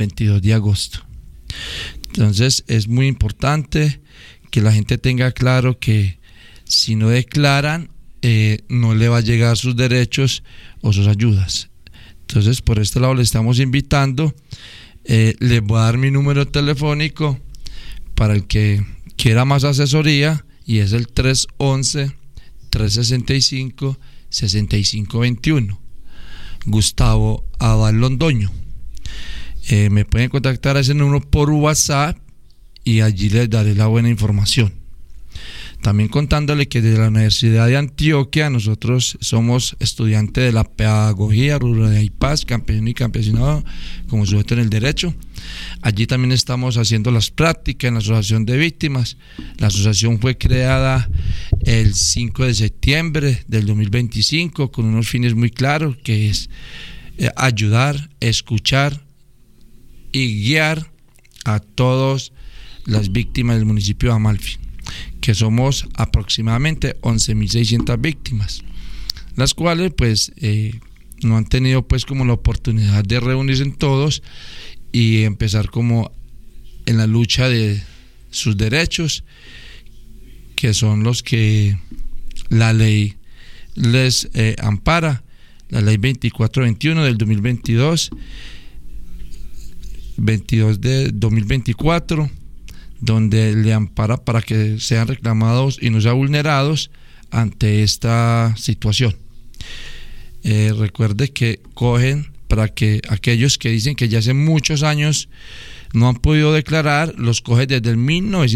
22 de agosto. Entonces es muy importante que la gente tenga claro que si no declaran, no le va a llegar sus derechos o sus ayudas. Entonces por este lado le estamos invitando. Les voy a dar mi número telefónico para el que quiera más asesoría, y es el 311-365-6521. Gustavo Abad Londoño. Me pueden contactar a ese número por WhatsApp y allí les daré la buena información. También contándole que desde la Universidad de Antioquia nosotros somos estudiantes de la pedagogía, ruralidad y paz, campesino y campesinado como sujeto en el derecho. Allí también estamos haciendo las prácticas en la Asociación de Víctimas. La asociación fue creada el 5 de septiembre del 2025 con unos fines muy claros, que es ayudar, escuchar y guiar a todas las víctimas del municipio de Amalfi, que somos aproximadamente 11.600 víctimas, las cuales pues no han tenido pues como la oportunidad de reunirse en todos y empezar como en la lucha de sus derechos, que son los que la ley les ampara, la ley 2421 del 2022 de 2024, donde le ampara para que sean reclamados y no sean vulnerados ante esta situación. Recuerde que cogen para que aquellos que dicen que ya hace muchos años no han podido declarar, los coge desde el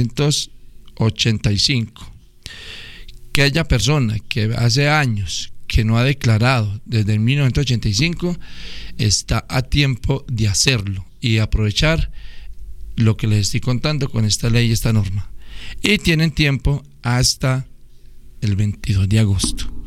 1985. Que haya persona que hace años que no ha declarado desde el 1985, está a tiempo de hacerlo y aprovechar lo que les estoy contando con esta ley y esta norma. Y tienen tiempo hasta el 22 de agosto.